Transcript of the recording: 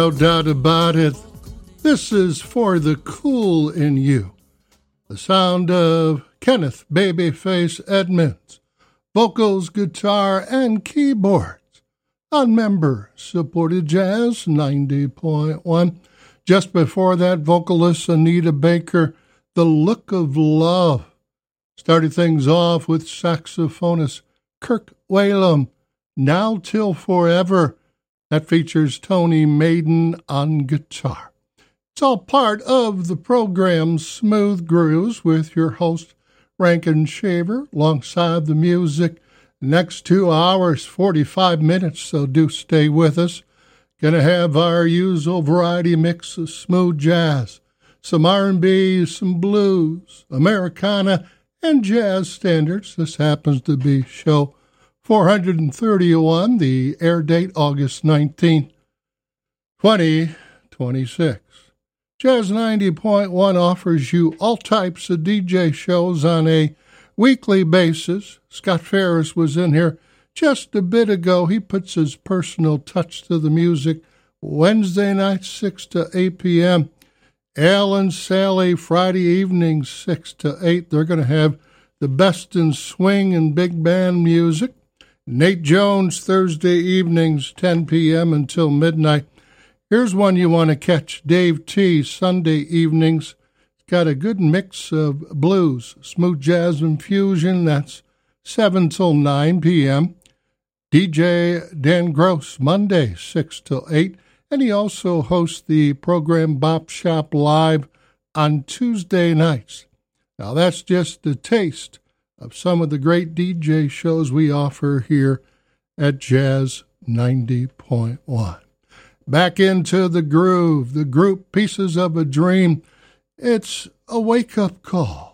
No doubt about it. This is For the Cool in You. The sound of Kenneth Babyface Edmonds. Vocals, guitar, and keyboards on member-supported Jazz 90.1. Just before that, vocalist Anita Baker, The Look of Love. Started things off with saxophonist Kirk Whalum, Now Till Forever. That features Tony Maiden on guitar. It's all part of the program Smooth Grooves with your host, Rankin Shaver, alongside the music. Next 2 hours, 45 minutes, so do stay with us. Gonna have our usual variety mix of smooth jazz, some R&B, some blues, Americana, and jazz standards. This happens to be show 431, the air date August 19th, 2026. Jazz 90.1 offers you all types of DJ shows on a weekly basis. Scott Ferris was in here just a bit ago. He puts his personal touch to the music. Wednesday night, 6 to 8 p.m. Al and Sally, Friday evenings, 6 to 8. They're going to have the best in swing and big band music. Nate Jones, Thursday evenings, 10 p.m. until midnight. Here's one you want to catch. Dave T., Sunday evenings. Got a good mix of blues, smooth jazz and fusion. That's 7 till 9 p.m. DJ Dan Gross, Monday, 6 till 8. And he also hosts the program Bop Shop Live on Tuesday nights. Now, that's just a taste of some of the great DJ shows we offer here at Jazz 90.1. Back into the groove, the group Pieces of a Dream. It's a wake-up call.